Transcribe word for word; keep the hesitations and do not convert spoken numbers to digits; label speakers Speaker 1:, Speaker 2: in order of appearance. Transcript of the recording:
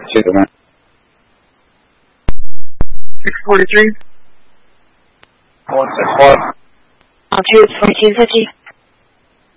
Speaker 1: six oh nine.
Speaker 2: six forty-three.
Speaker 1: One six one.
Speaker 3: Altitude fourteen fifty.